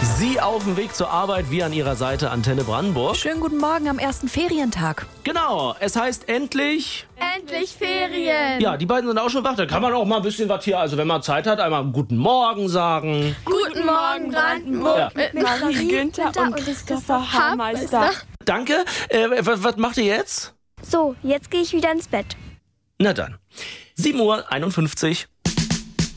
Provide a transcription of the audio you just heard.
Sie auf dem Weg zur Arbeit, wir an Ihrer Seite, Antenne Brandenburg. Schönen guten Morgen am ersten Ferientag. Genau, es heißt endlich... Endlich Ferien! Ja, die beiden sind auch schon wach. Da kann man auch mal ein bisschen was hier, also wenn man Zeit hat, einmal guten Morgen sagen. Guten Morgen, Brandenburg! Ja. Mit Marie, Günther und Christopher Haarmeister. Danke. Was macht ihr jetzt? So, jetzt gehe ich wieder ins Bett. Na dann. 7:51 Uhr.